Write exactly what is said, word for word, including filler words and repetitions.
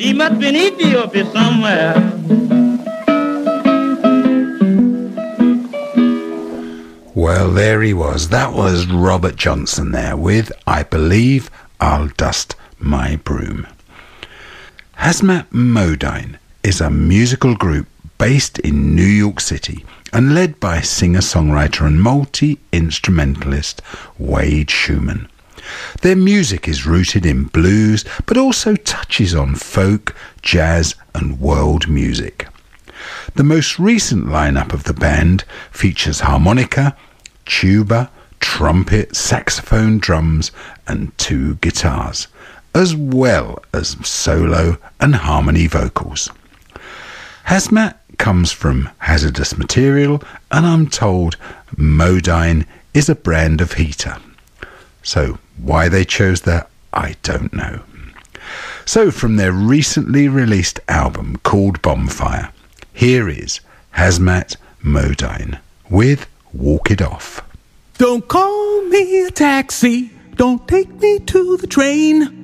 He must be in Ethiopia somewhere. Well, there he was. That was Robert Johnson there with I Believe I'll Dust My Broom. Hazmat Modine is a musical group based in New York City and led by singer-songwriter and multi-instrumentalist Wade Schumann. Their music is rooted in blues, but also touches on folk, jazz and world music. The most recent lineup of the band features harmonica, tuba, trumpet, saxophone, drums and two guitars, as well as solo and harmony vocals. Hazmat comes from Hazardous Material, and I'm told Modine is a brand of heater. So why they chose that, I don't know. So from their recently released album called Bonfire, here is Hazmat Modine with Walk It Off. Don't call me a taxi, don't take me to the train.